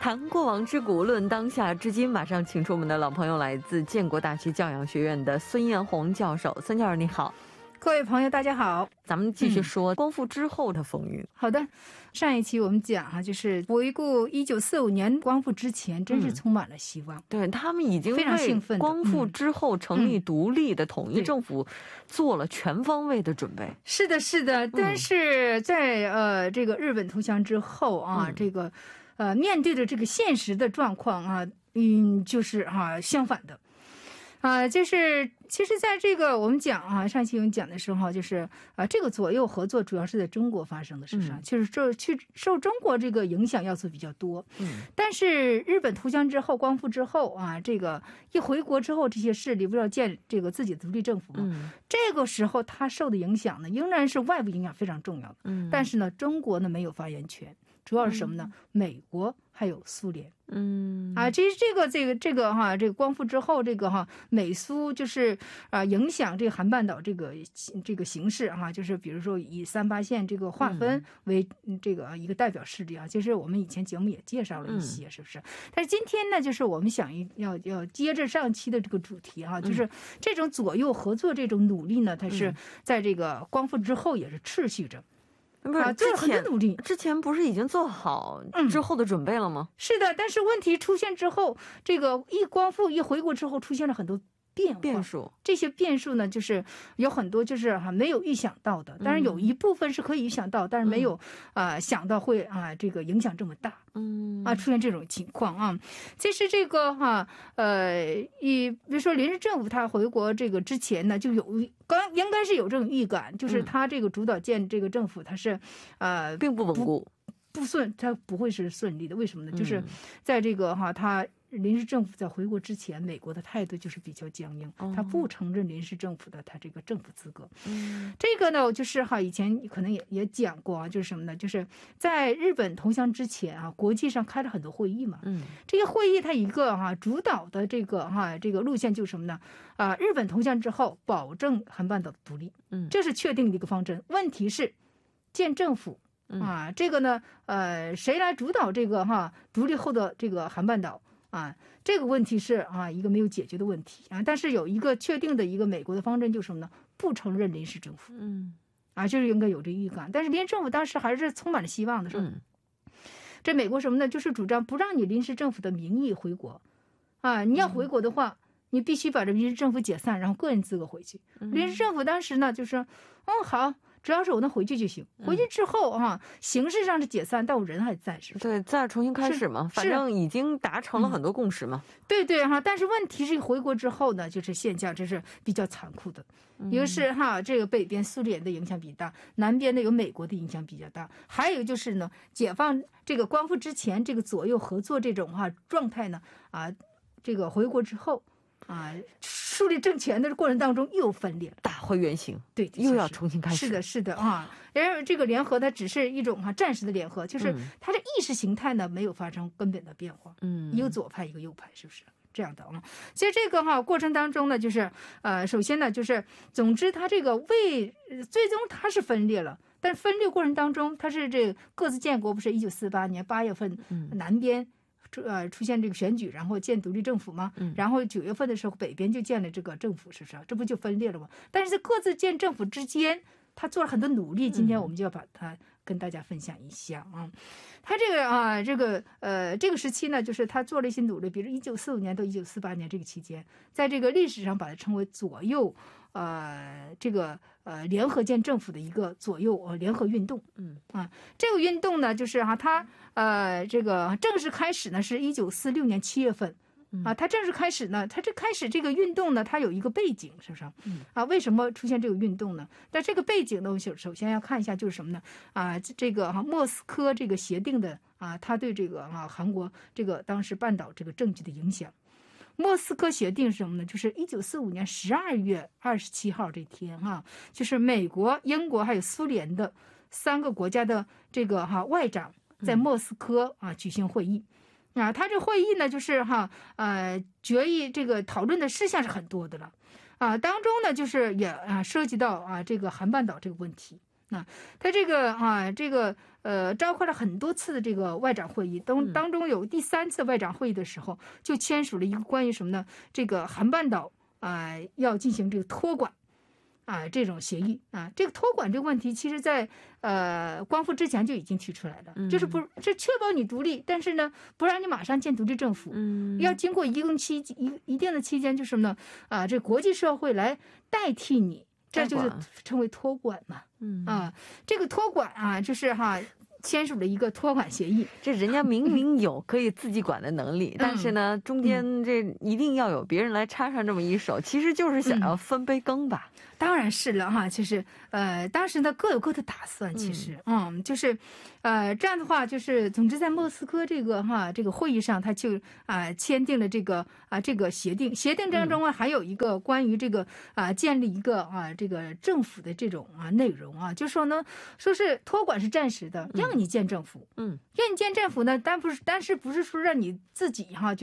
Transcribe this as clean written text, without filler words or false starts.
谈过往之古，论当下至今，马上请出我们的老朋友，来自建国大学教养学院的孙彦宏教授。孙教授你好。 各位朋友大家好， 咱们继续说光复之后的风云。 好的，上一期我们讲就是回顾1945年光复之前，真是充满了希望。 对，他们已经非常兴奋， 光复之后成立独立的统一政府做了全方位的准备。 是的是的，但是在这个日本投降之后啊，这个面对着这个现实的状况啊，就是相反的。就是其实在这个我们讲上期我们讲的时候，就是这个左右合作主要是在中国发生的事上，就是受中国这个影响要素比较多。但是日本投降之后，光复之后这个一回国之后，这些势力不是要建这个自己的独立政府吗？这个时候他受的影响呢，仍然是外部影响非常重要的。但是呢，中国呢没有发言权，主要是什么呢？美国还有苏联。其实这个光复之后，这个美苏就是影响这个韩半岛这个形势就是比如说以3·8线这个划分为这个一个代表势力其实我们以前节目也介绍了一些，是不是？但是今天呢，就是我们想要接着上期的这个主题就是这种左右合作这种努力呢，它是在这个光复之后也是持续着。 不是之前不是已经做好之后的准备了吗？ 是的，但是问题出现之后，这个一光复一回国之后，出现了很多变数。这些变数呢，就是有很多就是没有预想到的，但是有一部分是可以预想到，但是没有想到会这个影响这么大。出现这种情况其实这个比如说临时政府他回国这个之前呢，就应该是有这种预感，就是他这个主导建这个政府，他是并不稳固。 他不会是顺利的。为什么呢？就是在这个他临时政府在回国之前，美国的态度就是比较僵硬，他不承认临时政府的他这个政府资格。这个呢，就是以前可能也讲过就是什么呢？就是在日本投降之前国际上开了很多会议嘛。这些会议它一个主导的这个路线就是什么呢？日本投降之后，保证韩半岛的独立，这是确定的一个方针。问题是建政府。这个呢，谁来主导这个独立后的这个韩半岛这个问题是一个没有解决的问题但是有一个确定的一个美国的方针就是什么呢？不承认临时政府。就是应该有这预感。但是临时政府当时还是充满了希望的时候，这美国什么呢？就是主张不让你临时政府的名义回国你要回国的话，你必须把这临时政府解散，然后个人资格回去。临时政府当时呢就是好。只要是我能回去就行。回去之后形式上是解散，但我人还在，是不是？ 对，再重新开始嘛，反正已经达成了很多共识嘛。 对但是问题是回国之后呢，就是现象这是比较残酷的。一个是这个北边苏联的影响比较大，南边的有美国的影响比较大，还有就是呢，解放这个光复之前这个左右合作这种状态呢这个回国之后树立政权的过程当中又分裂了， 打回原形。对，又要重新开始。 是的然而这个联合它只是一种暂时的联合，就是它的意识形态呢没有发生根本的变化。一个左派一个右派，是不是这样的其实这个过程当中呢，就是首先呢就是总之它这个最终它是分裂了，但是分裂过程当中它是这各自建国，不是1948年8月份南边出现这个选举，然后建独立政府嘛，然后9月份的时候北边就建了这个政府，是不是？这不就分裂了吗？但是在各自建政府之间，他做了很多努力。今天我们就要把它跟大家分享一下他这个时期呢，就是他做了一些努力，比如1945年到1948年这个期间，在这个历史上把它称为左右联合建政府的一个左右联合运动。这个运动呢，就是它这个正式开始呢是1946年7月份。它正式开始呢，它开始这个运动呢，它有一个背景，是不是为什么出现这个运动呢？但这个背景呢，我首先要看一下就是什么呢？这个莫斯科这个协定的它对这个韩国这个当时半岛这个政局的影响。莫斯科协定是什么呢？就是1945年12月27号这天就是美国、英国还有苏联的3个国家的这个外长在莫斯科举行会议。他这会议呢，就是决议这个讨论的事项是很多的了当中呢，就是也涉及到这个韩半岛这个问题他这个召开了很多次的这个外长会议，当中有第3次外长会议的时候，就签署了一个关于什么呢？这个韩半岛要进行这个托管这种协议这个托管这个问题，其实在光复之前就已经提出来了，就是这确保你独立，但是呢，不让你马上建独立政府，要经过一定的期间，就是什么呢？这国际社会来代替你。这就是称为托管嘛，这个托管就是签署了一个托管协议。 这人家明明有可以自己管的能力，但是呢，中间这一定要有别人来插上这么一手，其实就是想要分杯羹吧。 当然是了其实当时呢各有各的打算，其实就是这样的话，就是总之在莫斯科这个会议上，他就签订了这个协定当中还有一个关于这个建立一个这个政府的这种内容就说呢，说是托管是暂时的，让你建政府，让你建政府呢，但是不是说让你自己